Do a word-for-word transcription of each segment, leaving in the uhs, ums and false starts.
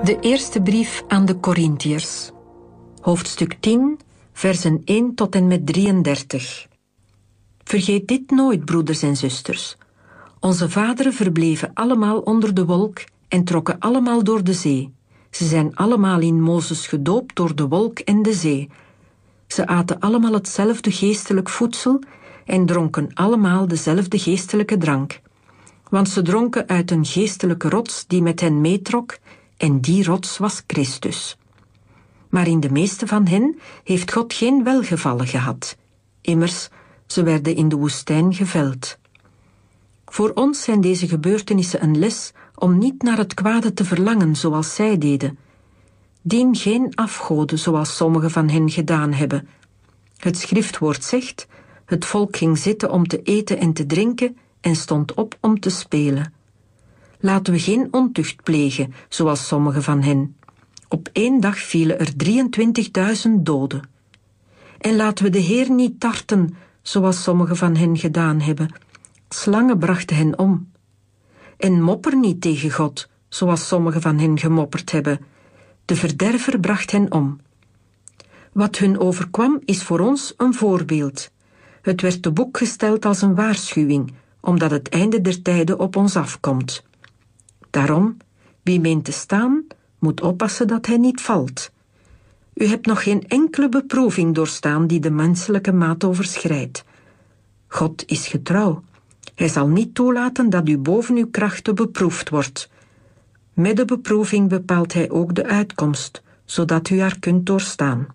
De eerste brief aan de Korintiërs. Hoofdstuk tien, versen één tot en met drieëndertig. Vergeet dit nooit, broeders en zusters. Onze vaderen verbleven allemaal onder de wolk en trokken allemaal door de zee. Ze zijn allemaal in Mozes gedoopt door de wolk en de zee. Ze aten allemaal hetzelfde geestelijk voedsel en dronken allemaal dezelfde geestelijke drank. Want ze dronken uit een geestelijke rots die met hen meetrok, en die rots was Christus. Maar in de meeste van hen heeft God geen welgevallen gehad. Immers, ze werden in de woestijn geveld. Voor ons zijn deze gebeurtenissen een les om niet naar het kwade te verlangen zoals zij deden. Dien geen afgoden zoals sommigen van hen gedaan hebben. Het schriftwoord zegt, het volk ging zitten om te eten en te drinken en stond op om te spelen. Laten we geen ontucht plegen, zoals sommigen van hen. Op één dag vielen er drieëntwintigduizend doden. En laten we de Heer niet tarten, zoals sommigen van hen gedaan hebben. Slangen brachten hen om. En mopper niet tegen God, zoals sommigen van hen gemopperd hebben. De verderver bracht hen om. Wat hun overkwam is voor ons een voorbeeld. Het werd te boek gesteld als een waarschuwing, omdat het einde der tijden op ons afkomt. Daarom, wie meent te staan, moet oppassen dat hij niet valt. U hebt nog geen enkele beproeving doorstaan die de menselijke maat overschrijdt. God is getrouw. Hij zal niet toelaten dat u boven uw krachten beproefd wordt. Met de beproeving bepaalt hij ook de uitkomst, zodat u haar kunt doorstaan.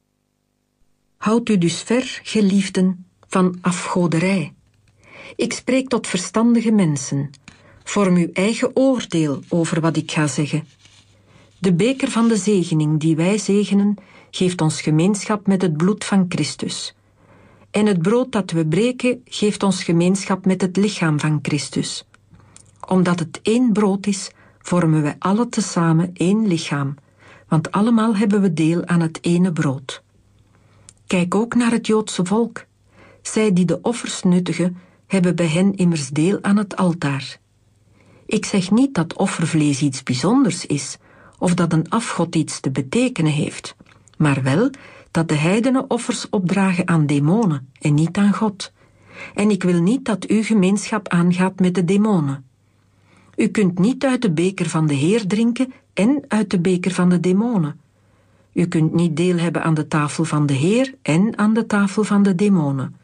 Houd u dus ver, geliefden, van afgoderij. Ik spreek tot verstandige mensen. Vorm uw eigen oordeel over wat ik ga zeggen. De beker van de zegening die wij zegenen, geeft ons gemeenschap met het bloed van Christus. En het brood dat we breken, geeft ons gemeenschap met het lichaam van Christus. Omdat het één brood is, vormen wij alle tezamen één lichaam, want allemaal hebben we deel aan het ene brood. Kijk ook naar het Joodse volk. Zij die de offers nuttigen, hebben bij hen immers deel aan het altaar. Ik zeg niet dat offervlees iets bijzonders is, of dat een afgod iets te betekenen heeft, maar wel dat de heidenen offers opdragen aan demonen en niet aan God. En ik wil niet dat uw gemeenschap aangaat met de demonen. U kunt niet uit de beker van de Heer drinken en uit de beker van de demonen. U kunt niet deel hebben aan de tafel van de Heer en aan de tafel van de demonen.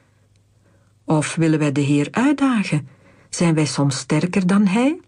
Of willen wij de Heer uitdagen? Zijn wij soms sterker dan Hij?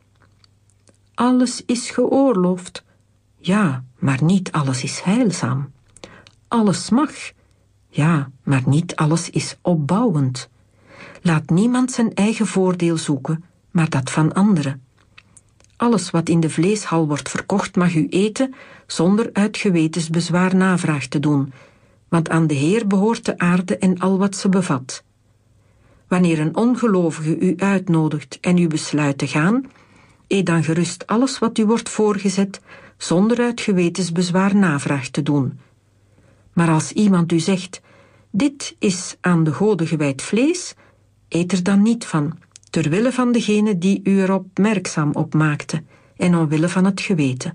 Alles is geoorloofd. Ja, maar niet alles is heilzaam. Alles mag. Ja, maar niet alles is opbouwend. Laat niemand zijn eigen voordeel zoeken, maar dat van anderen. Alles wat in de vleeshal wordt verkocht mag u eten, zonder uit gewetensbezwaar navraag te doen, want aan de Heer behoort de aarde en al wat ze bevat. Wanneer een ongelovige u uitnodigt en u besluit te gaan, eet dan gerust alles wat u wordt voorgezet, zonder uit gewetensbezwaar navraag te doen. Maar als iemand u zegt, dit is aan de goden gewijd vlees, eet er dan niet van, terwille van degene die u erop opmerkzaam op maakte, en omwille van het geweten.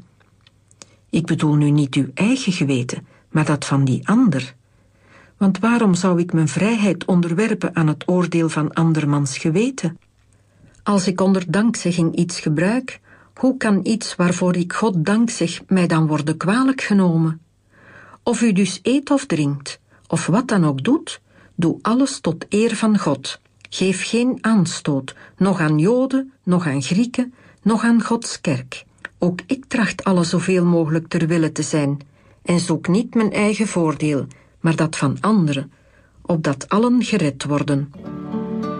Ik bedoel nu niet uw eigen geweten, maar dat van die ander. Want waarom zou ik mijn vrijheid onderwerpen aan het oordeel van andermans geweten? Als ik onder dankzegging iets gebruik, hoe kan iets waarvoor ik God dank zeg mij dan worden kwalijk genomen? Of u dus eet of drinkt, of wat dan ook doet, doe alles tot eer van God. Geef geen aanstoot, nog aan Joden, nog aan Grieken, nog aan Gods kerk. Ook ik tracht alle zoveel mogelijk ter wille te zijn, en zoek niet mijn eigen voordeel, maar dat van anderen, opdat allen gered worden.